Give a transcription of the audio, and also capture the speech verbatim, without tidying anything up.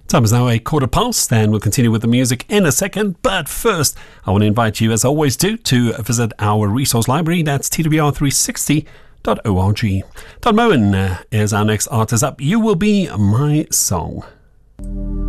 Time is now a quarter past, and we'll continue with the music in a second. But first, I want to invite you, as I always do, to visit our resource library. That's T W R three sixty dot org. Don Moen uh, is our next artist up. You Will Be My Song.